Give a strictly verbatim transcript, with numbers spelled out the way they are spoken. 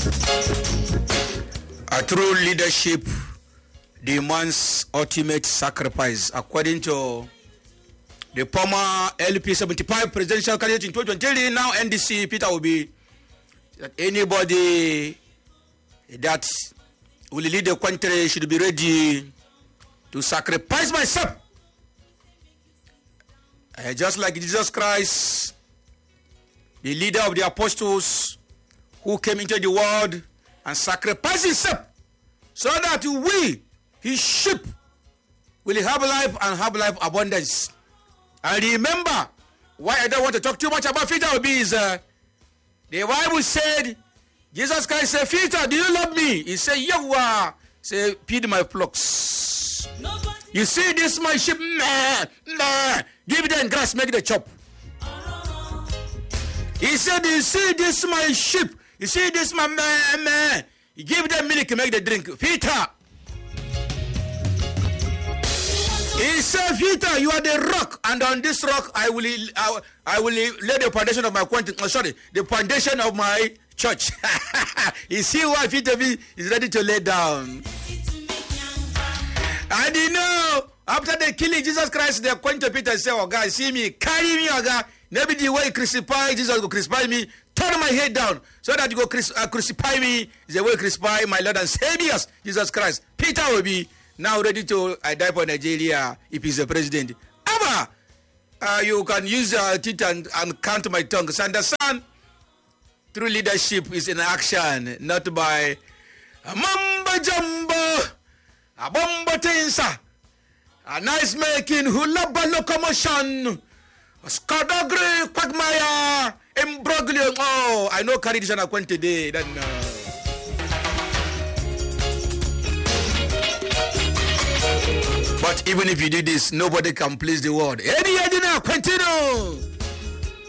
A true leadership demands ultimate sacrifice, according to the former L P seventy-five presidential candidate in twenty twenty, now N D C, Peter Obi, that anybody that will lead the country should be ready to sacrifice myself. Uh, just like Jesus Christ, the leader of the apostles, who came into the world and sacrificed himself so that we, his sheep, will have life and have life abundance. And remember, why I don't want to talk too much about Peter Obi is uh, the Bible said, Jesus Christ said, Peter, do you love me? He said, Yahweh, say, feed my flocks. You see this my sheep, meh, meh. Give them grass, make the chop. He said, you see this my sheep, you see this my meh, meh. You give them milk, make the drink. Peter. He said, Peter, you are the rock, and on this rock I will I, I will lay the foundation of my quantity. Oh, sorry, the foundation of my church. You see why Peter is ready to lay down. And you know, after they killing Jesus Christ, they're going to Peter and say, oh God, see me, carry me, oh God. Maybe the way you crucify Jesus will crucify me, turn my head down so that you go cruci- uh, crucify me is the way you crucify my Lord and Savior, Jesus Christ. Peter will be now ready to uh, die for Nigeria if he's the president. Ama, uh, you can use uh, teeth and, and count my tongue. So understand, true leadership is in action, not by mamba jumbo, a bomba tensa, a nice making, hulaba locomotion, a scadagre, quagmire, embroglio. Oh, I know carry this on a quant today. Then, uh, But even if you do this, nobody can please the world. Any idea? Continue.